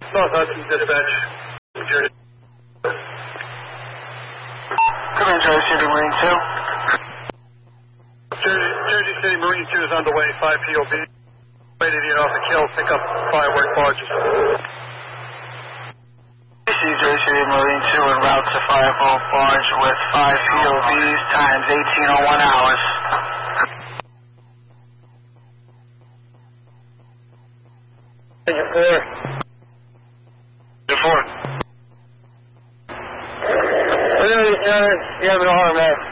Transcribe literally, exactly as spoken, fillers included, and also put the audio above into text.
North Hudson Dispatch. Jersey. Come in, Jersey City Marine two. Jersey, Jersey City Marine two is on the way, five P O B. Ready to get off the kill, pick up firework barges. C Jersey City Marine two en route to Fireball Barge with five P O Bs times eighteen oh one hours. Engine four. Engine four. You have an arm, man.